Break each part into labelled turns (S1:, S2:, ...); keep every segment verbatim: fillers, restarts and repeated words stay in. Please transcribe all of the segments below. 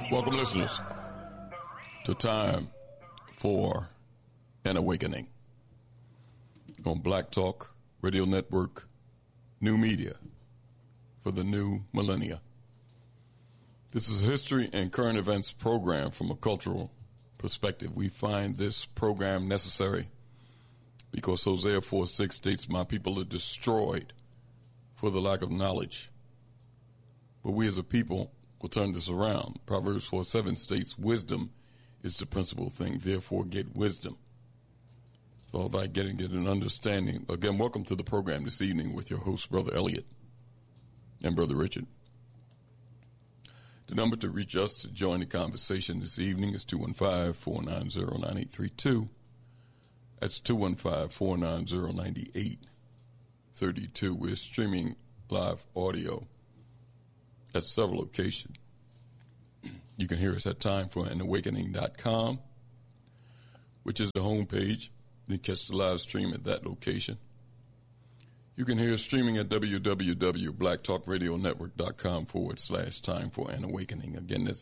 S1: Welcome, listeners, to Time for an Awakening on Black Talk Radio Network, new media for the new millennia. This is a history and current events program from a cultural perspective. We find this program necessary because Hosea four six states, "My people are destroyed for the lack of knowledge." But we as a people will turn this around. Proverbs four seven states, "Wisdom is the principal thing, therefore get wisdom. With all thy getting, get an understanding." Again, welcome to the program this evening with your host, Brother Elliot and Brother Richard. The number to reach us to join the conversation this evening is two one five, four nine zero, nine eight three two. That's two one five, four nine zero, nine eight three two. We're streaming live audio at several locations. You can hear us at time for an awakening dot com, which is the homepage. You can catch the live stream at that location. You can hear us streaming at www.blacktalkradionetwork.com forward slash time for an awakening. Again, that's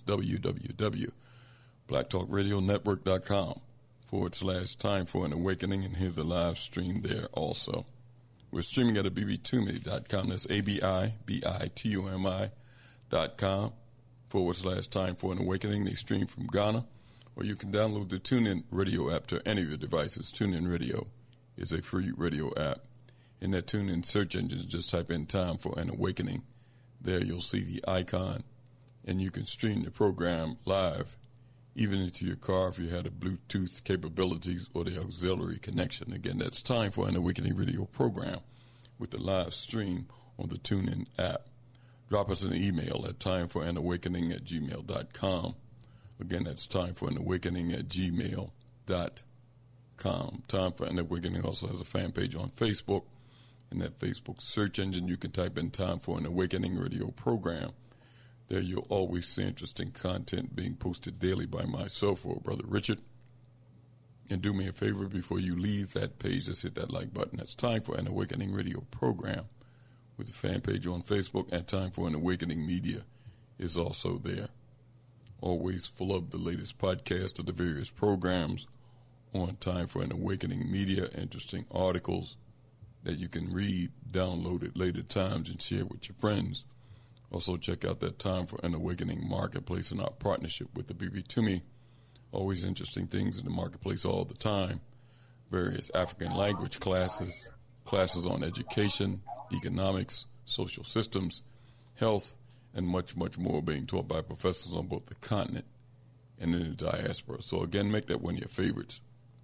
S1: www.blacktalkradionetwork.com forward slash time for an awakening, and hear the live stream there also. We're streaming at a b b tumi dot com. That's A B I B I T U M I dot com forward slash time for an awakening. They stream from Ghana, or you can download the TuneIn Radio app to any of your devices. TuneIn Radio is a free radio app. In that TuneIn search engine, just type in time for an awakening. There you'll see the icon, and you can stream the program live, even into your car if you had a Bluetooth capabilities or the auxiliary connection. Again, that's time for an awakening radio program with the live stream on the TuneIn app. Drop us an email at timeforanawakening at gmail dot com. Again, that's timeforanawakening at gmail dot com. Time for an Awakening also has a fan page on Facebook. In that Facebook search engine, you can type in Time for an Awakening radio program. There you'll always see interesting content being posted daily by myself or Brother Richard. And do me a favor, before you leave that page, just hit that like button. That's Time for an Awakening radio program with the fan page on Facebook, and Time for an Awakening Media is also there. Always full of the latest podcast of the various programs on Time for an Awakening Media, interesting articles that you can read, download at later times, and share with your friends. Also check out that Time for an Awakening Marketplace and our partnership with the B B Tumi. Always interesting things in the marketplace all the time. Various African language classes, classes on education, economics, social systems, health, and much, much more being taught by professors on both the continent and in the diaspora. So again, make that one of your favorites.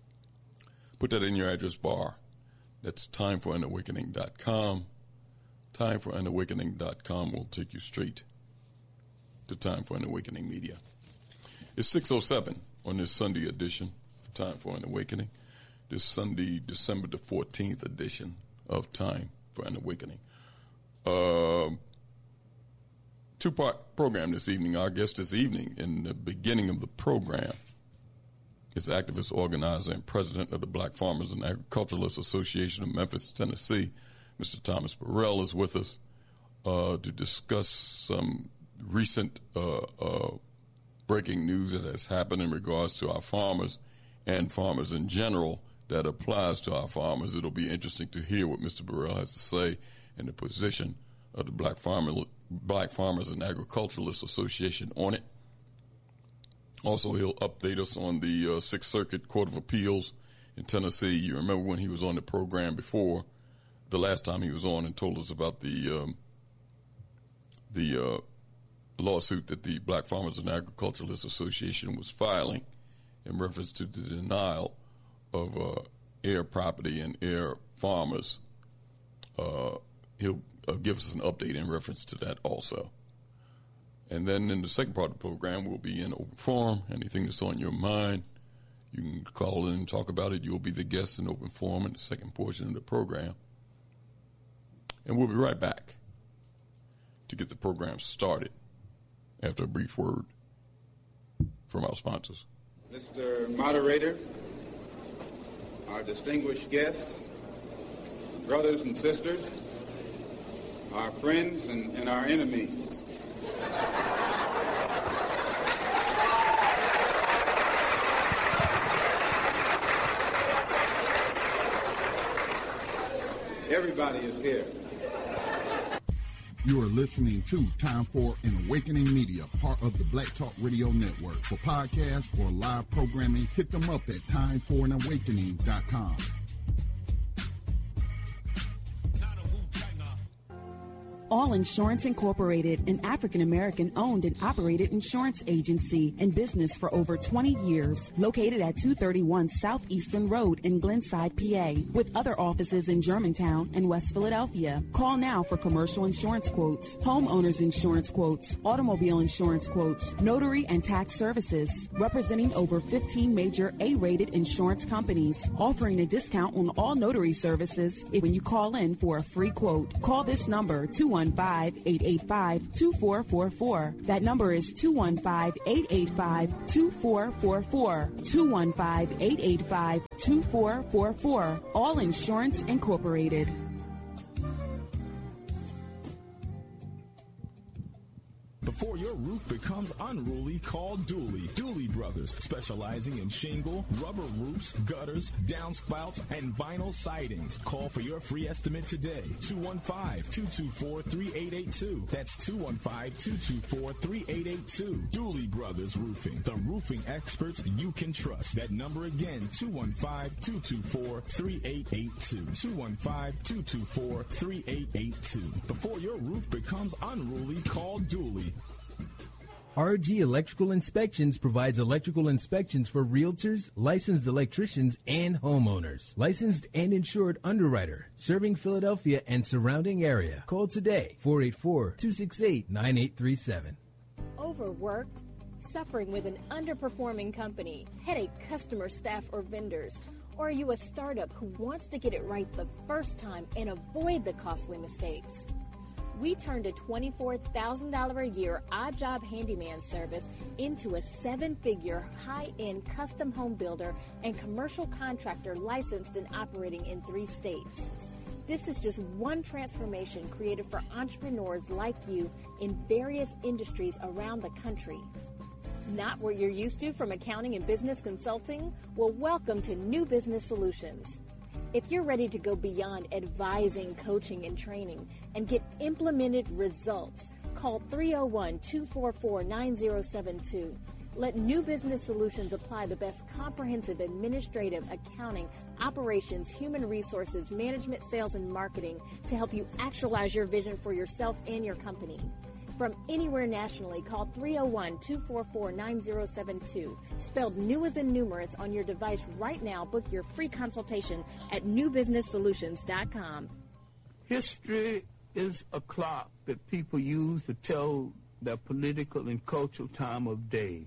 S1: Put that in your address bar. That's time for an awakening dot com. time for an awakening dot com will take you straight to Time for an Awakening Media. It's six oh seven on this Sunday edition of Time for an Awakening. This Sunday, December the fourteenth edition of Time for an Awakening. Uh, two-part program this evening. Our guest this evening, in the beginning of the program, is activist, organizer, and president of the Black Farmers and Agriculturalists Association of Memphis, Tennessee. Mister Thomas Burrell is with us uh, to discuss some recent uh, uh, breaking news that has happened in regards to our farmers and farmers in general that applies to our farmers. It'll be interesting to hear what Mister Burrell has to say in the position of the Black Farmer, Black Farmers and Agriculturalists Association on it. Also, he'll update us on the uh, Sixth Circuit Court of Appeals in Tennessee. You remember when he was on the program before, the last time he was on, and told us about the um, the uh, lawsuit that the Black Farmers and Agriculturalists Association was filing in reference to the denial of uh, heir property and heir farmers. Uh, he'll uh, give us an update in reference to that also. And then in the second part of the program, we'll be in open forum. Anything that's on your mind, you can call in and talk about it. You'll be the guest in open forum in the second portion of the program. And we'll be right back to get the program started after a brief word from our sponsors.
S2: Mister Moderator, our distinguished guests, brothers and sisters, our friends and, and our enemies. everybody is here.
S3: You are listening to Time for an Awakening Media, part of the Black Talk Radio Network. For podcasts or live programming, hit them up at time for an awakening dot com.
S4: All Insurance Incorporated, an African-American owned and operated insurance agency in business for over twenty years, located at two thirty-one Southeastern Road in Glenside, P A, with other offices in Germantown and West Philadelphia. Call now for commercial insurance quotes, homeowners insurance quotes, automobile insurance quotes, notary and tax services, representing over fifteen major A-rated insurance companies, offering a discount on all notary services if when you call in for a free quote. Call this number, two one five, eight eight five, two four four four. That number is two one five, eight eight five, two four four four. two one five, eight eight five, two four four four. All Insurance Incorporated.
S5: Before your roof becomes unruly, call Dooley. Dooley Brothers, specializing in shingle, rubber roofs, gutters, downspouts, and vinyl sidings. Call for your free estimate today. two one five, two two four, three eight eight two. That's two one five, two two four, three eight eight two. Dooley Brothers Roofing, the roofing experts you can trust. That number again, two one five, two two four, three eight eight two. two one five, two two four, three eight eight two. Before your roof becomes unruly, call Dooley.
S6: R G Electrical Inspections provides electrical inspections for realtors, licensed electricians, and homeowners. Licensed and insured underwriter, serving Philadelphia and surrounding area. Call today, four eight four, two six eight, nine eight three seven.
S7: Overworked? Suffering with an underperforming company, headache customer, staff, or vendors? Or are you a startup who wants to get it right the first time and avoid the costly mistakes? We turned a twenty-four thousand dollars a year odd job handyman service into a seven-figure high-end custom home builder and commercial contractor licensed and operating in three states. This is just one transformation created for entrepreneurs like you in various industries around the country. Not what you're used to from accounting and business consulting? Well, welcome to New Business Solutions. If you're ready to go beyond advising, coaching, and training and get implemented results, call three oh one, two four four, nine oh seven two. Let New Business Solutions apply the best comprehensive administrative, accounting, operations, human resources, management, sales, and marketing to help you actualize your vision for yourself and your company. From anywhere nationally, call three oh one, two four four, nine oh seven two. Spelled new as in numerous on your device right now. Book your free consultation at new business solutions dot com.
S8: History is a clock that people use to tell their political and cultural time of day.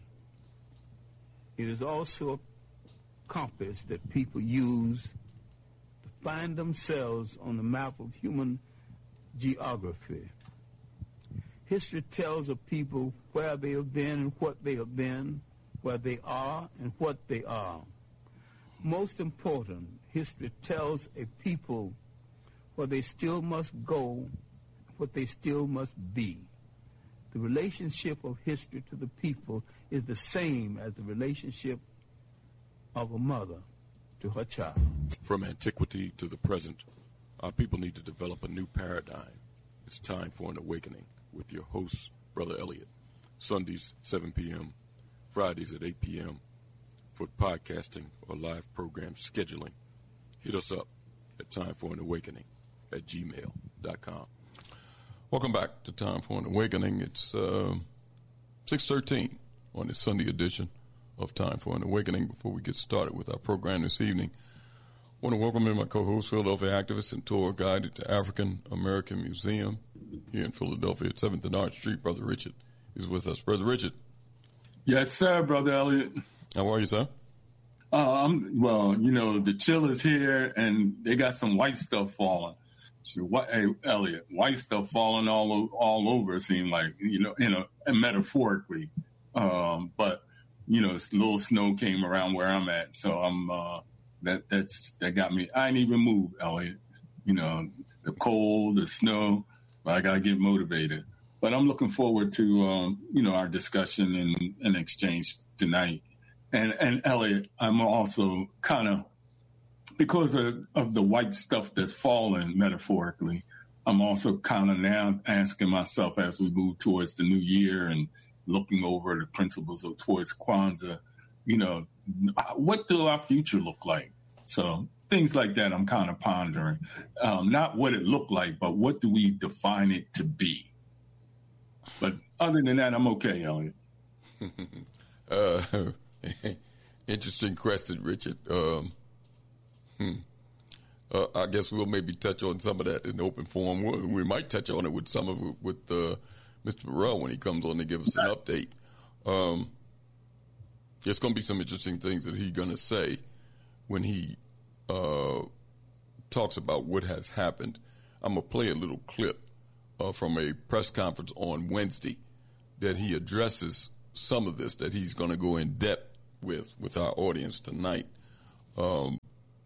S8: It is also a compass that people use to find themselves on the map of human geography. History tells of people where they have been and what they have been, where they are and what they are. Most important, history tells a people where they still must go, what they still must be. The relationship of history to the people is the same as the relationship of a mother to her child.
S1: From antiquity to the present, our people need to develop a new paradigm. It's time for an awakening with your host, Brother Elliot. Sundays, seven p.m., Fridays at eight p.m. For podcasting or live program scheduling, hit us up at time for an awakening at gmail dot com. Welcome back to Time for an Awakening. It's uh, six thirteen on this Sunday edition of Time for an Awakening. Before we get started with our program this evening, I want to welcome in my co-host, Philadelphia activist and tour guide at the African American Museum here in Philadelphia at seventh and Arch Street. Brother Richard is with us. Brother Richard.
S9: Yes, sir, Brother Elliot.
S1: How are you, sir?
S9: Uh, I'm, well, you know, the chill is here, and they got some white stuff falling. So, what, hey, Elliot, white stuff falling all all over, it seemed like, you know, in a, metaphorically. Um, but, you know, a little snow came around where I'm at, so I'm uh, that that's that got me. I ain't even moved, Elliot. You know, the cold, the snow, but I got to get motivated. But I'm looking forward to, um, you know, our discussion and, and exchange tonight. And, and Elliot, I'm also kind of because of, of the white stuff that's fallen, metaphorically, I'm also kind of now asking myself as we move towards the new year and looking over the principles of towards Kwanzaa, you know, what do our future look like? So things like that I'm kind of pondering. Um, not what it looked like, but what do we define it to be? But other than that, I'm okay, Elliot.
S1: uh, interesting question, Richard. Um, hmm. uh, I guess we'll maybe touch on some of that in open forum. We, we might touch on it with some of it with uh, Mister Burrell when he comes on to give us an update. Um, there's going to be some interesting things that he's going to say when he uh, talks about what has happened. I'm going to play a little clip uh, from a press conference on Wednesday that he addresses some of this that he's going to go in depth with with our audience tonight. Um,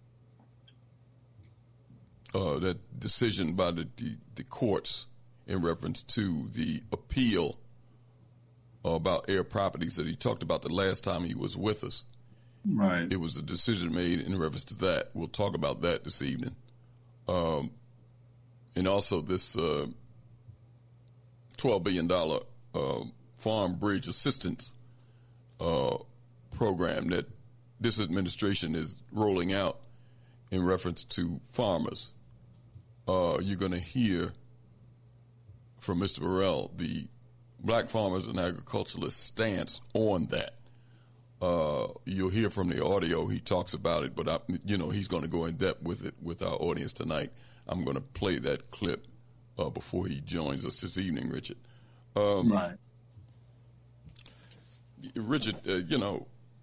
S1: uh, that decision by the, the, the courts in reference to the appeal about Air Properties that he talked about the last time he was with us.
S9: Right.
S1: It was a decision made in reference to that. We'll talk about that this evening. Um, and also this uh, twelve billion dollars uh, Farm Bridge Assistance uh, program that this administration is rolling out in reference to farmers. Uh, you're going to hear from Mister Burrell the Black Farmers and Agriculturalists stance on that. Uh, you'll hear from the audio. He talks about it, but I, you know, he's going to go in depth with it with our audience tonight. I'm going to play that clip uh, before he joins us this evening, Richard. Um,
S9: right.
S1: Richard, uh, you know,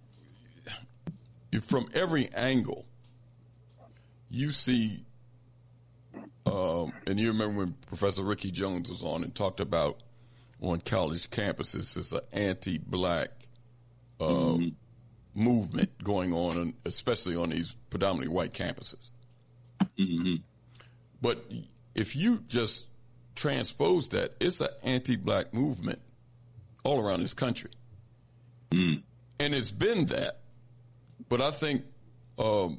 S1: from every angle, you see, um, and you remember when Professor Ricky Jones was on and talked about on college campuses, it's an anti-black uh, mm-hmm. movement going on, especially on these predominantly white campuses.
S9: Mm-hmm.
S1: But if you just transpose that, it's an anti-black movement all around this country.
S9: Mm.
S1: And it's been that. But I think um,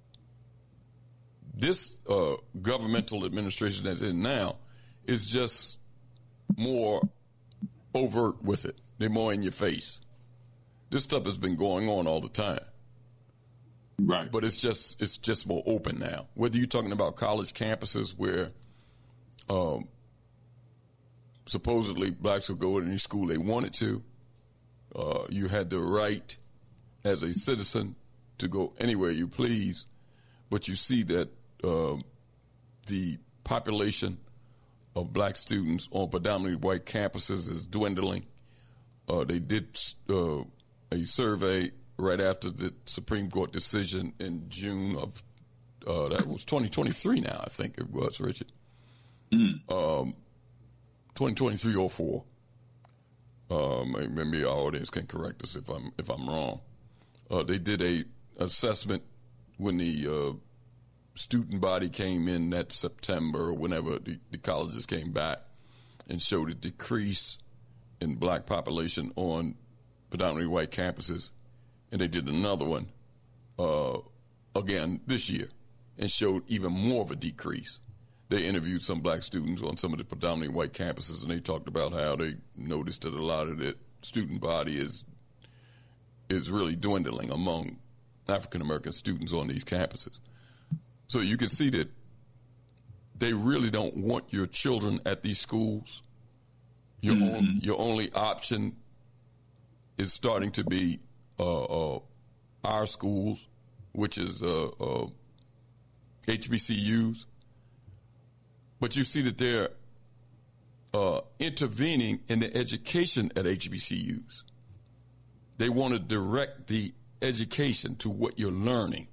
S1: this uh, governmental administration that's in now is just more overt with it. They're more in your face. This stuff has been going on all the time.
S9: Right.
S1: But it's just it's just more open now. Whether you're talking about college campuses where um, supposedly blacks would go to any school they wanted to, uh, you had the right as a citizen to go anywhere you please, but you see that uh, the population of black students on predominantly white campuses is dwindling. Uh, they did uh, a survey right after the Supreme Court decision in June of, uh, that was twenty twenty-three now, I think it was, Richard.
S9: Mm.
S1: Um, twenty twenty-three oh four. Um, maybe our audience can correct us if I'm if I'm wrong. Uh, they did a assessment when the uh, student body came in that September or whenever the, the colleges came back and showed a decrease in black population on predominantly white campuses. And they did another one uh, again this year and showed even more of a decrease. They interviewed some black students on some of the predominantly white campuses, and they talked about how they noticed that a lot of the student body is is really dwindling among African-American students on these campuses. So you can see that they really don't want your children at these schools. Your, mm-hmm. on, your only option is starting to be uh, uh, our schools, which is uh, uh, H B C Us. But you see that they're uh, intervening in the education at H B C Us. They want to direct the education to what you're learning.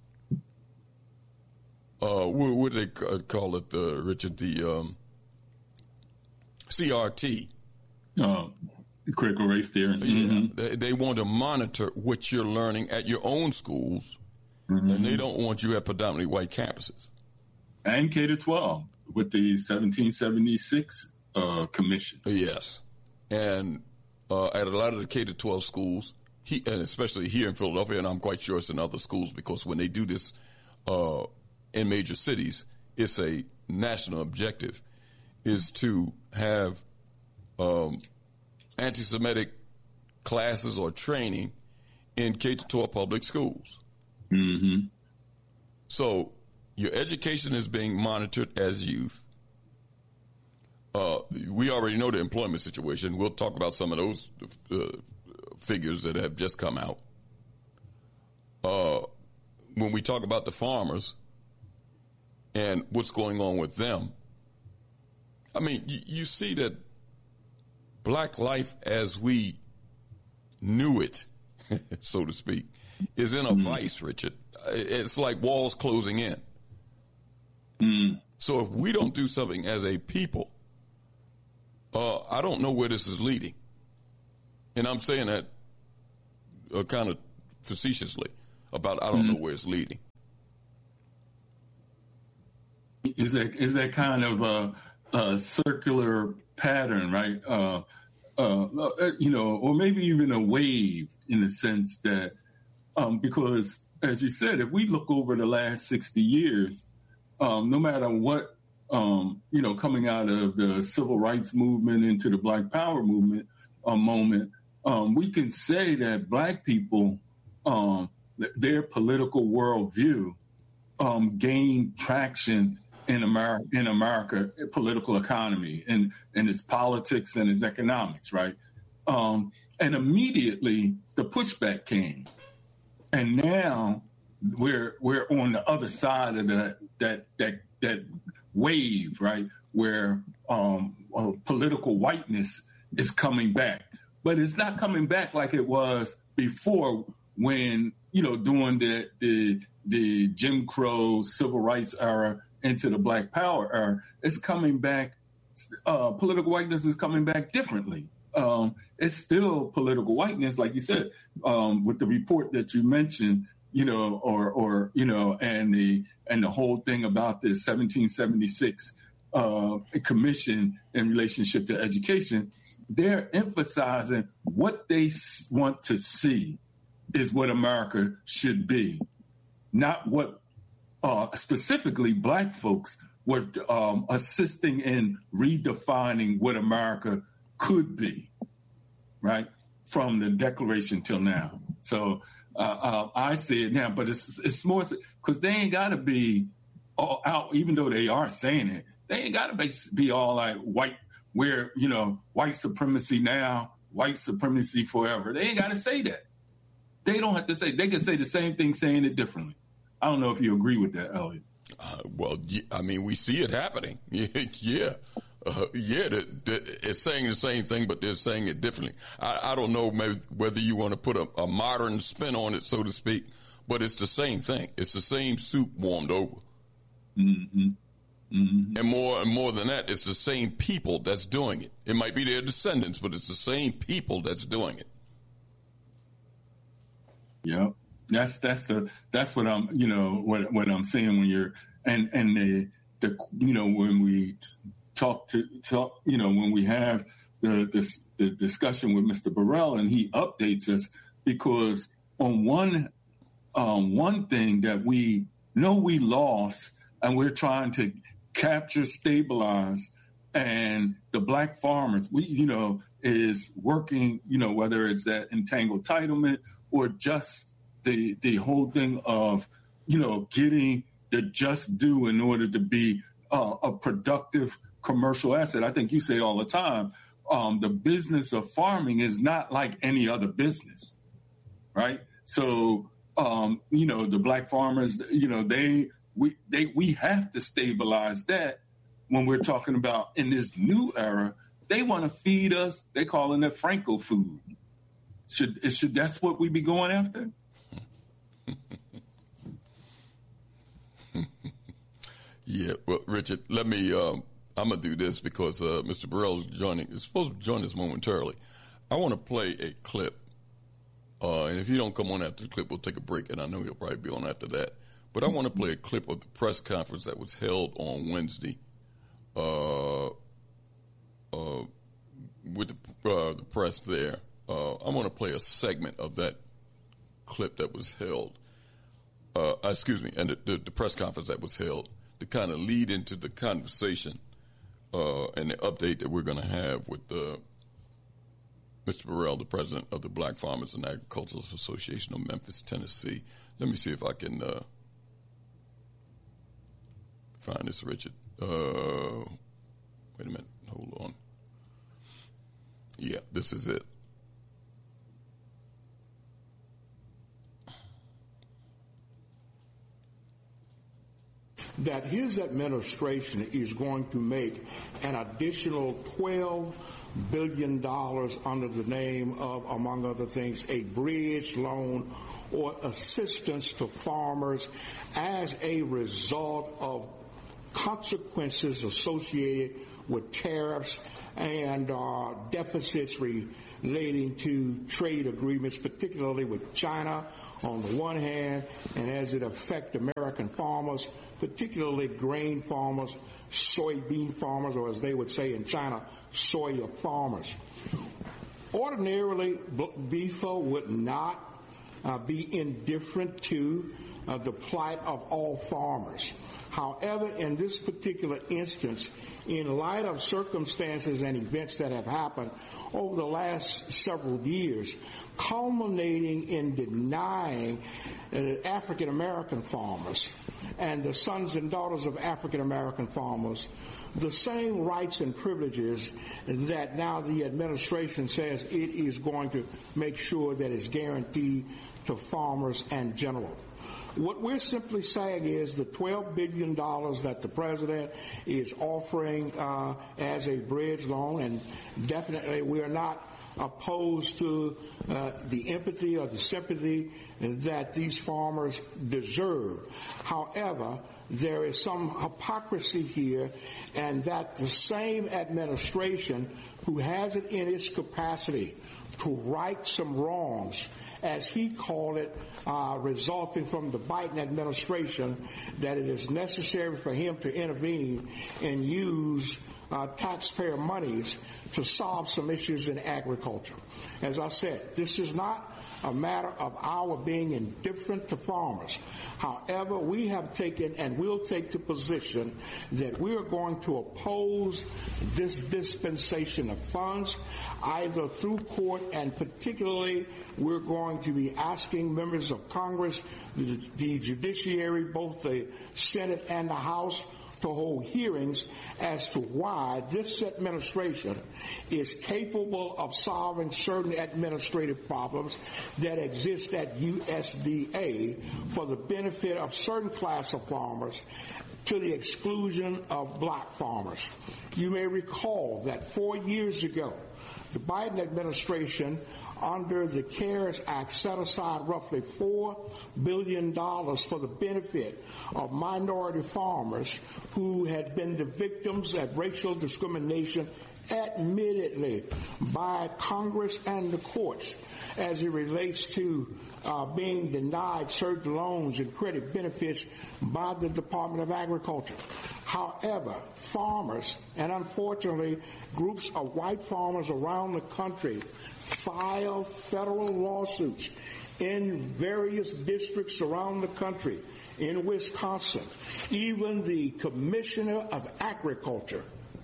S1: Uh, what, what do they call it, uh, Richard? The um, C R T.
S9: Oh, critical race theory.
S1: Yeah,
S9: mm-hmm.
S1: they, they want to monitor what you're learning at your own schools,
S9: mm-hmm.
S1: and they don't want you at predominantly white campuses.
S9: And K to twelve with the seventeen seventy-six uh, commission.
S1: Yes, and uh, at a lot of the K to twelve schools, he, and especially here in Philadelphia, and I'm quite sure it's in other schools because when they do this uh, in major cities, it's a national objective, is to have um, anti-Semitic classes or training in K through twelve public schools.
S9: Mm-hmm.
S1: So your education is being monitored as youth. Uh, we already know the employment situation. We'll talk about some of those uh, figures that have just come out. Uh, when we talk about the farmers and what's going on with them, I mean, you, you see that black life as we knew it, so to speak, is in a mm. vice, Richard. It's like walls closing in.
S9: Mm.
S1: So if we don't do something as a people, uh, I don't know where this is leading. And I'm saying that uh, kind of facetiously about I don't mm. know where it's leading.
S9: Is that is that kind of a, a circular pattern, right? Uh, uh, you know, or maybe even a wave in the sense that, um, because as you said, if we look over the last sixty years, um, no matter what, um, you know, coming out of the civil rights movement into the Black Power movement uh, moment, um, we can say that Black people, um, th- their political worldview um, gained traction in America, in America, political economy and, and its politics and its economics, right? Um, and immediately the pushback came. And now we're we're on the other side of the, that that that wave, right, where um, uh, political whiteness is coming back, but it's not coming back like it was before, when you know during the the the Jim Crow civil rights era into the Black Power era. It's coming back. Uh, political whiteness is coming back differently. Um, it's still political whiteness, like you said, um, with the report that you mentioned, you know, or, or, you know, and the, and the whole thing about the seventeen seventy-six uh, commission in relationship to education. They're emphasizing what they want to see is what America should be, not what uh, specifically Black folks were um, assisting in redefining what America could be, right, from the Declaration till now. So uh, uh, I see it now, but it's it's more because they ain't got to be all out, even though they are saying it. They ain't got to be, be all like white, where, you know, white supremacy now, white supremacy forever. They ain't got to say that. They don't have to say. They can say the same thing, saying it differently. I don't know if you agree with that, Elliot.
S1: Uh, well, I mean, we see it happening. yeah. Uh, yeah, the, the, it's saying the same thing, but they're saying it differently. I, I don't know maybe whether you want to put a, a modern spin on it, so to speak, but it's the same thing. It's the same soup warmed over.
S9: Mm-hmm. Mm-hmm.
S1: And more and more than that, it's the same people that's doing it. It might be their descendants, but it's the same people that's doing it.
S9: Yep. That's that's the that's what I'm you know what what I'm saying when you're and and the the you know when we talk to talk you know when we have the this the discussion with Mister Burrell and he updates us, because on one um, one thing that we know we lost and we're trying to capture, stabilize, and the Black farmers we you know is working you know whether it's that entangled entitlement or just the the whole thing of, you know, getting the just due in order to be uh, a productive commercial asset. I think you say all the time, um, the business of farming is not like any other business, right? So, um, you know, the Black farmers, you know, they we they we have to stabilize that when we're talking about in this new era. They want to feed us. They calling it Franco food. Should should that's what we be going after?
S1: Yeah, well, Richard, let me, um, I'm going to do this because uh, Mister Burrell is joining, is supposed to join us momentarily. I want to play a clip, uh, and if you don't come on after the clip, we'll take a break, and I know he'll probably be on after that. But I want to play a clip of the press conference that was held on Wednesday uh, uh, with the, uh, the press there. Uh, I want to play a segment of that clip that was held. uh, excuse me, and the, the, the press conference that was held to kind of lead into the conversation uh, and the update that we're going to have with uh, Mister Burrell, the president of the Black Farmers and Agriculturalists Association of Memphis, Tennessee. Let me see if I can uh, find this, Richard. Uh, wait a minute. Hold on. Yeah, this is it.
S10: That his administration is going to make an additional twelve billion dollars under the name of, among other things, a bridge loan or assistance to farmers as a result of consequences associated with tariffs and uh, deficits relating to trade agreements, particularly with China on the one hand, and as it affects American farmers, particularly grain farmers, soybean farmers, or as they would say in China, soya farmers. Ordinarily, B F A would not uh, be indifferent to uh, the plight of all farmers. However, in this particular instance, in light of circumstances and events that have happened over the last several years, culminating in denying uh, African American farmers and the sons and daughters of African American farmers the same rights and privileges that now the administration says it is going to make sure that is guaranteed to farmers in general. What we're simply saying is the twelve billion dollars that the president is offering uh, as a bridge loan, and definitely we are not opposed to uh, the empathy or the sympathy that these farmers deserve. However, there is some hypocrisy here, and that the same administration who has it in its capacity to right some wrongs, as he called it, uh, resulting from the Biden administration, that it is necessary for him to intervene and use uh, taxpayer monies to solve some issues in agriculture. As I said, this is not a matter of our being indifferent to farmers. However, we have taken and will take the position that we are going to oppose this dispensation of funds, either through court, and particularly we're going to be asking members of Congress, the, the judiciary, both the Senate and the House, to hold hearings as to why this administration is capable of solving certain administrative problems that exist at U S D A for the benefit of certain class of farmers to the exclusion of black farmers. You may recall that four years ago, the Biden administration, under the CARES Act, set aside roughly four billion dollars for the benefit of minority farmers who had been the victims of racial discrimination, admittedly, by Congress and the courts as it relates to uh, being denied certain loans and credit benefits by the Department of Agriculture. However, farmers, and unfortunately groups of white farmers around the country, file federal lawsuits in various districts around the country, in Wisconsin. Even the Commissioner of Agriculture,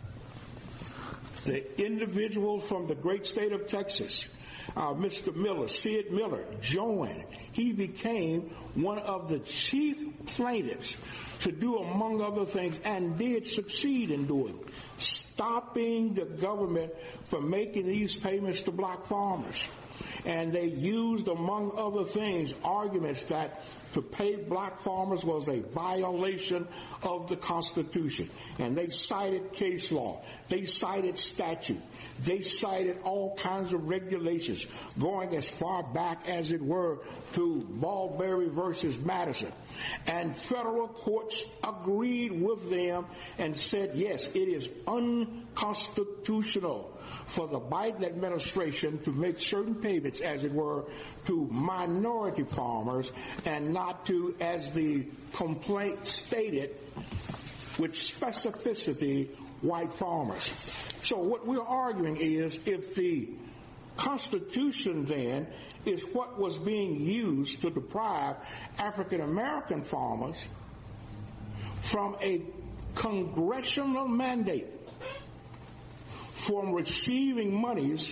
S10: the individual from the great state of Texas, uh, Mister Miller, Sid Miller, joined. He became one of the chief plaintiffs to do, among other things, and did succeed in doing, stopping the government from making these payments to black farmers. And they used, among other things, arguments that to pay black farmers was a violation of the Constitution. And they cited case law. They cited statute. They cited all kinds of regulations, going as far back as it were to Marbury versus Madison. And federal courts agreed with them and said, yes, it is unconstitutional for the Biden administration to make certain payments, as it were, to minority farmers and not to, as the complaint stated, with specificity, white farmers. So what we're arguing is if the Constitution then is what was being used to deprive African American farmers from a congressional mandate from receiving monies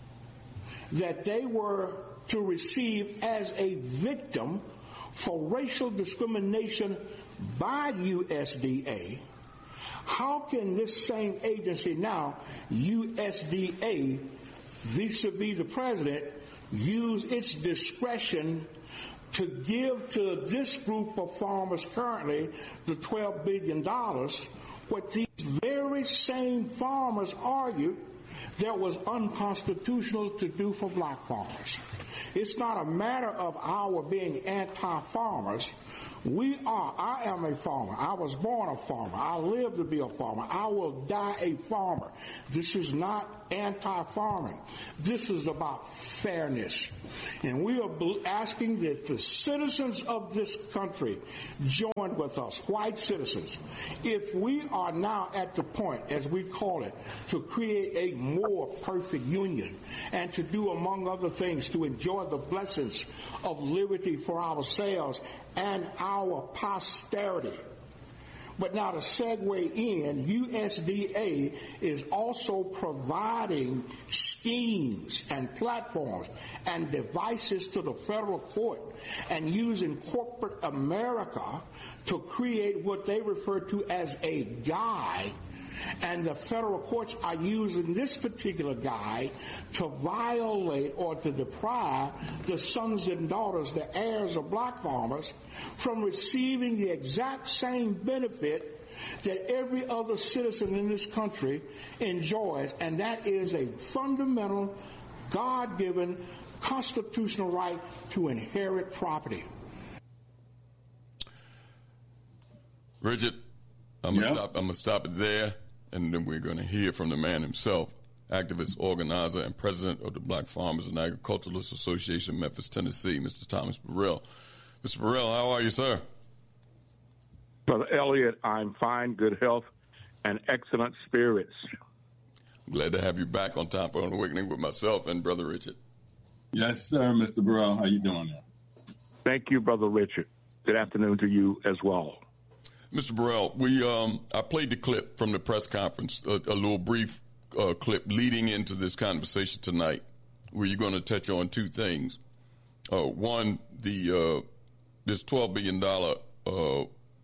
S10: that they were to receive as a victim for racial discrimination by U S D A. How can this same agency now, U S D A, vis-a-vis the president, use its discretion to give to this group of farmers currently the twelve billion dollars, what these very same farmers argued that was unconstitutional to do for black farmers? It's not a matter of our being anti-farmers. We are. I am a farmer. I was born a farmer. I live to be a farmer. I will die a farmer. This is not anti-farming. This is about fairness. And we are asking that the citizens of this country join with us, white citizens. If we are now at the point, as we call it, to create a more perfect union and to do, among other things, to enjoy the blessings of liberty for ourselves and our posterity. But now to segue in, U S D A is also providing schemes and platforms and devices to the federal court and using corporate America to create what they refer to as a guide. And the federal courts are using this particular guide to violate or to deprive the sons and daughters, the heirs of black farmers, from receiving the exact same benefit that every other citizen in this country enjoys, and that is a fundamental, God-given, constitutional right to inherit property.
S1: Richard, I'm
S9: yep.
S1: gonna stop. I'm gonna stop it there, and then we're gonna hear from the man himself, activist, organizer, and president of the Black Farmers and Agriculturalists Association, Memphis, Tennessee, Mister Thomas Burrell. Mister Burrell, how are you, sir?
S11: Brother Elliott, I'm fine, good health, and excellent spirits.
S1: I'm glad to have you back on Time for an Awakening with myself and Brother Richard.
S9: Yes, sir, Mister Burrell. How you doing there?
S11: Thank you, Brother Richard. Good afternoon to you as well.
S1: Mister Burrell, we um, I played the clip from the press conference, a, a little brief uh, clip leading into this conversation tonight, where you're going to touch on two things. Uh, one, the uh, this twelve billion dollars uh,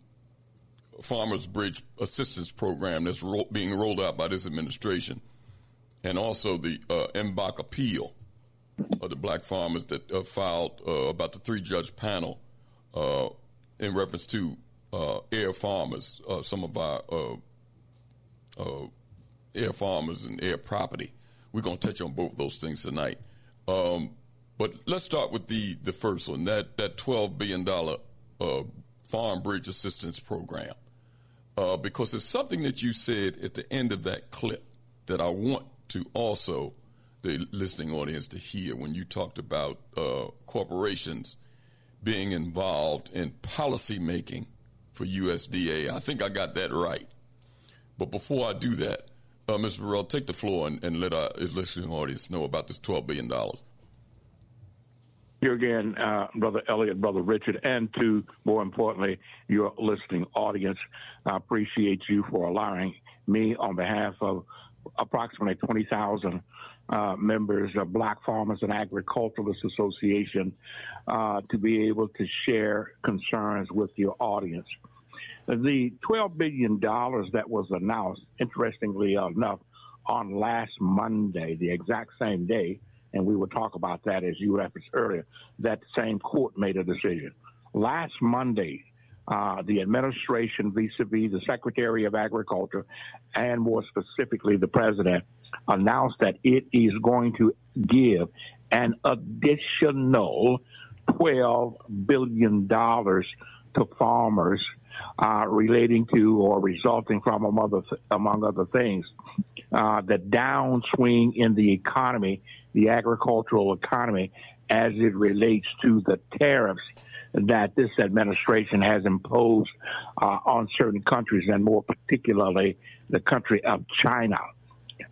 S1: Farmers Bridge Assistance Program that's ro- being rolled out by this administration, and also the uh, M B A C appeal of the black farmers that uh, filed uh, about the three-judge panel uh, in reference to Uh, air farmers, uh, some of our uh, uh, air farmers and air property. We're going to touch on both of those things tonight. Um, but let's start with the, the first one, that, that twelve billion dollars uh, Farm Bridge Assistance Program, uh, because it's something that you said at the end of that clip that I want to also the listening audience to hear when you talked about uh, corporations being involved in policy making for U S D A. I think I got that right. But before I do that, uh, Mister Burrell, take the floor and, and let our listening audience know about this twelve billion dollars.
S11: Here again, uh, Brother Elliott, Brother Richard, and to, more importantly, your listening audience, I appreciate you for allowing me on behalf of approximately twenty thousand uh, members of Black Farmers and Agriculturalists Association uh, to be able to share concerns with your audience. The twelve billion dollars that was announced, interestingly enough, on last Monday, the exact same day, and we will talk about that as you referenced earlier, that same court made a decision. Last Monday, uh, the administration vis-a-vis the Secretary of Agriculture and more specifically the President announced that it is going to give an additional twelve billion dollars to farmers uh, relating to or resulting from, among other, among other things, uh, the downswing in the economy, the agricultural economy, as it relates to the tariffs that this administration has imposed uh, on certain countries, and more particularly the country of China.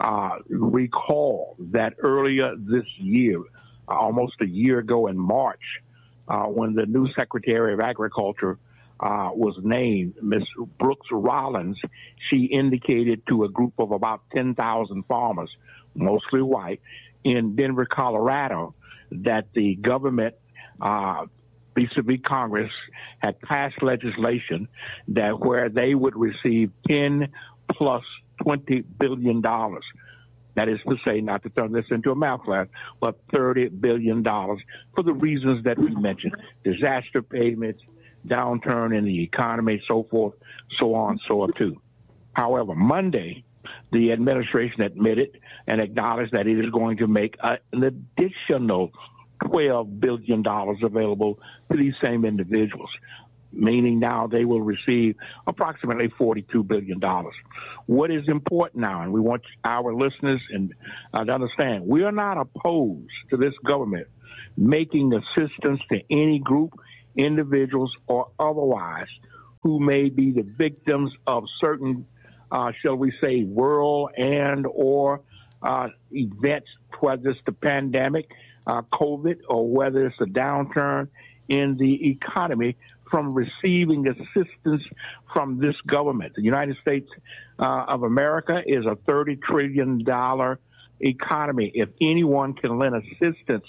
S11: uh, recall that earlier this year, almost a year ago in March, uh, when the new Secretary of Agriculture uh, was named, Miz Brooks Rollins, she indicated to a group of about ten thousand farmers, mostly white, in Denver, Colorado, that the government, uh, vis-a-vis Congress, had passed legislation that where they would receive ten plus twenty billion dollars. That is to say, not to turn this into a math class, but thirty billion dollars for the reasons that we mentioned: disaster payments, downturn in the economy, so forth, so on, so on too. However, Monday, the administration admitted and acknowledged that it is going to make a, an additional twelve billion dollars available to these same individuals, meaning now they will receive approximately forty-two billion dollars. What is important now, and we want our listeners and, uh, to understand, we are not opposed to this government making assistance to any group, individuals, or otherwise who may be the victims of certain, uh, shall we say, world and or uh, events, whether it's the pandemic, uh, COVID, or whether it's a downturn in the economy, from receiving assistance from this government. The United States uh, of America is a thirty trillion dollars economy. If anyone can lend assistance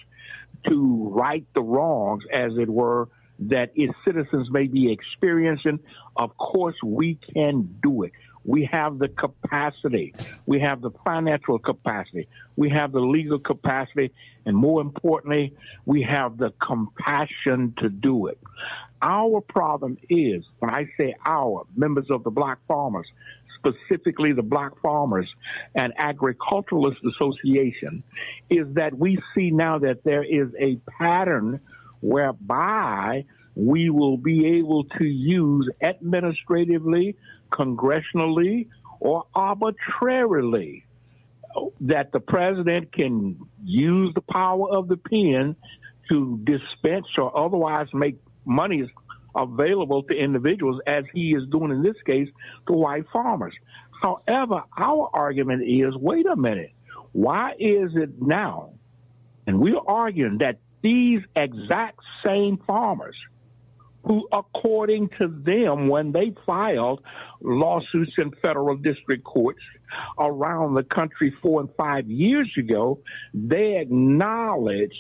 S11: to right the wrongs, as it were, that its citizens may be experiencing, of course we can do it. We have the capacity. We have the financial capacity. We have the legal capacity. And more importantly, we have the compassion to do it. Our problem is, when I say our, members of the Black Farmers, specifically the Black Farmers and Agriculturalist Association, is that we see now that there is a pattern whereby we will be able to use administratively, congressionally, or arbitrarily, that the president can use the power of the pen to dispense or otherwise make monies available to individuals, as he is doing in this case to white farmers. However, our argument is, wait a minute, why is it now, and we're arguing that these exact same farmers who, according to them, when they filed lawsuits in federal district courts around the country four and five years ago, they acknowledged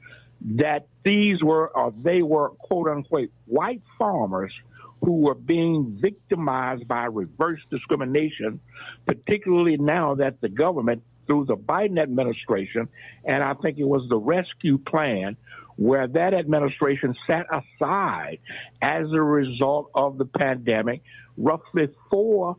S11: that these were, or they were, quote unquote, white farmers who were being victimized by reverse discrimination, particularly now that the government, through the Biden administration, and I think it was the rescue plan, where that administration set aside, as a result of the pandemic, roughly four,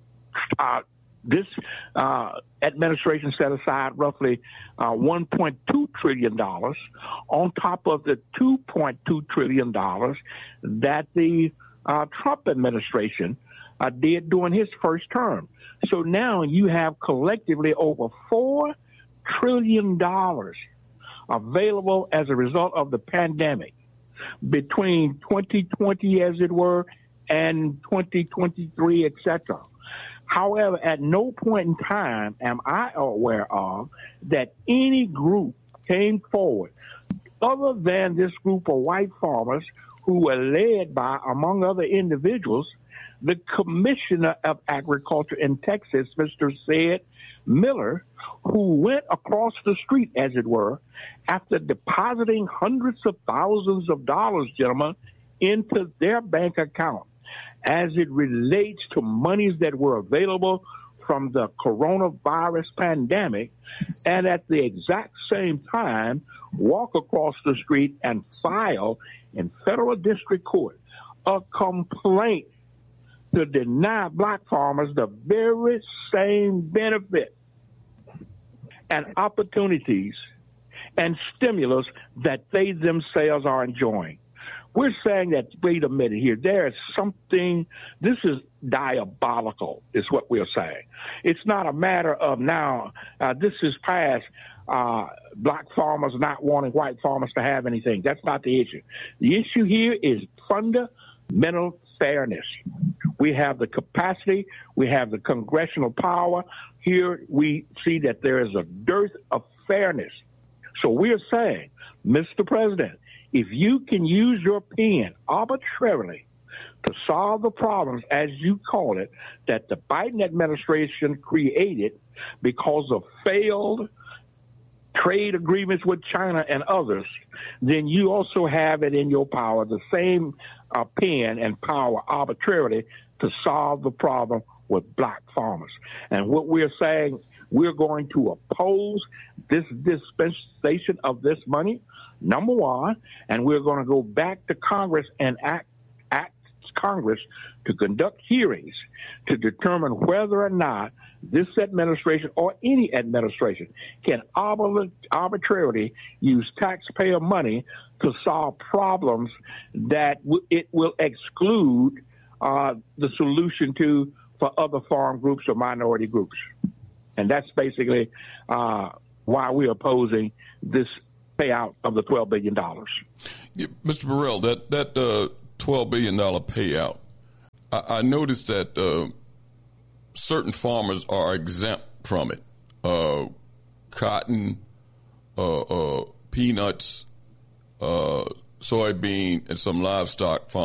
S11: uh, this uh, administration set aside roughly uh, one point two trillion dollars on top of the two point two trillion dollars that the uh, Trump administration uh, did during his first term. So now you have collectively over four trillion dollars available as a result of the pandemic between twenty twenty, as it were, and twenty twenty-three, et cetera. However, at no point in time am I aware of that any group came forward, other than this group of white farmers who were led by, among other individuals, the Commissioner of Agriculture in Texas, Mister Sid Miller, who went across the street, as it were, after depositing hundreds of thousands of dollars, gentlemen, into their bank account, as it relates to monies that were available from the coronavirus pandemic, and at the exact same time walk across the street and file in federal district court a complaint to deny black farmers the very same benefit and opportunities and stimulus that they themselves are enjoying. We're saying that, wait a minute here, there is something, this is diabolical, is what we're saying. It's not a matter of now, uh, this is past uh, black farmers not wanting white farmers to have anything. That's not the issue. The issue here is fundamental fairness. We have the capacity. We have the congressional power. Here we see that there is a dearth of fairness. So we are saying, Mister President, if you can use your pen arbitrarily to solve the problems, as you call it, that the Biden administration created because of failed trade agreements with China and others, then you also have it in your power, the same uh, pen and power arbitrarily to solve the problem with black farmers. And what we're saying, we're going to oppose this dispensation of this money, number one, and we're going to go back to Congress and act, act Congress to conduct hearings to determine whether or not this administration or any administration can arbitrarily use taxpayer money to solve problems that w- it will exclude uh, the solution to for other farm groups or minority groups. And that's basically uh, why we're opposing this payout of the twelve billion dollars.
S1: Yeah, Mister Burrell, that, that uh, twelve billion dollars payout, I, I noticed that uh, certain farmers are exempt from it. Uh, cotton, uh, uh, peanuts, uh, soybean, and some livestock farmers.